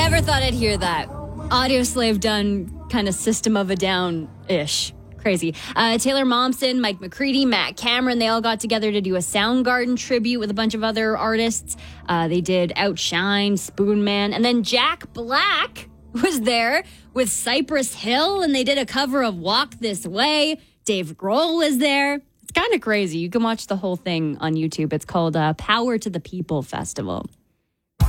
Never thought I'd hear that. Audioslave done kind of System of a Down-ish. Crazy. Taylor Momsen, Mike McCready, Matt Cameron, they all got together to do a Soundgarden tribute with a bunch of other artists. They did Outshine, Spoonman, and then Jack Black was there with Cypress Hill, and they did a cover of Walk This Way. Dave Grohl was there. It's kind of crazy. You can watch the whole thing on YouTube. It's called Power to the People Festival.